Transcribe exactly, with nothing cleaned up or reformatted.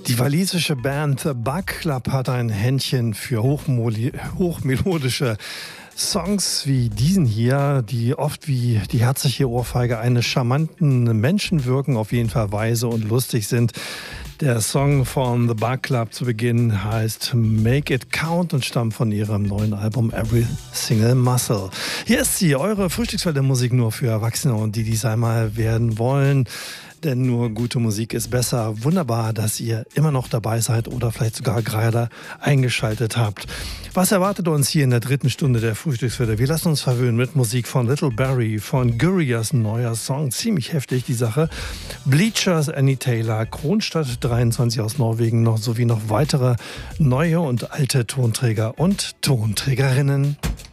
Die walisische Band The Bug Club hat ein Händchen für hochmoli- hochmelodische Songs wie diesen hier, die oft wie die herzliche Ohrfeige eines charmanten Menschen wirken, auf jeden Fall weise und lustig sind. Der Song von The Bug Club zu Beginn heißt Make It Count und stammt von ihrem neuen Album Every Single Muscle. Hier ist sie, eure Frühstückswelle Musik nur für Erwachsene und die, die es einmal werden wollen. Denn nur gute Musik ist besser. Wunderbar, dass ihr immer noch dabei seid oder vielleicht sogar gerade eingeschaltet habt. Was erwartet uns hier in der dritten Stunde der Frühstückswelle? Wir lassen uns verwöhnen mit Musik von Little Barry, von Gurias neuer Song. Ziemlich heftig, die Sache. Bleachers, Annie Taylor, Kronstadt dreiundzwanzig aus Norwegen noch sowie noch weitere neue und alte Tonträger und Tonträgerinnen.